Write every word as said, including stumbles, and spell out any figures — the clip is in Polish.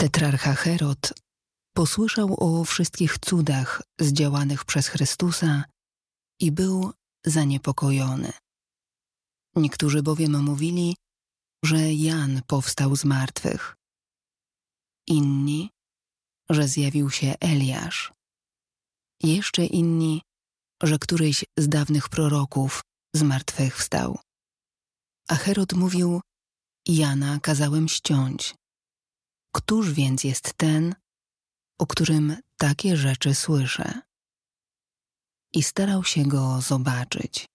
Tetrarcha Herod posłyszał o wszystkich cudach zdziałanych przez Chrystusa i był zaniepokojony. Niektórzy bowiem mówili, że Jan powstał z martwych. Inni, że zjawił się Eliasz. Jeszcze inni, że któryś z dawnych proroków zmartwychwstał. A Herod mówił: Jana kazałem ściąć. Któż więc jest ten, o którym takie rzeczy słyszę? I starał się go zobaczyć.